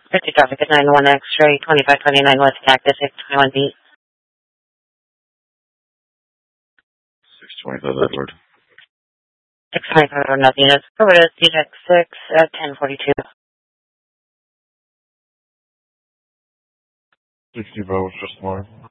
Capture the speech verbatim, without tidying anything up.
fifty traffic at nine one X-ray, twenty-five twenty-nine West Cactus, six twenty-one B. six twenty-five Edward. six twenty-five Edward, nothing. It's over to D X six at ten forty-two. sixty-five was just mine.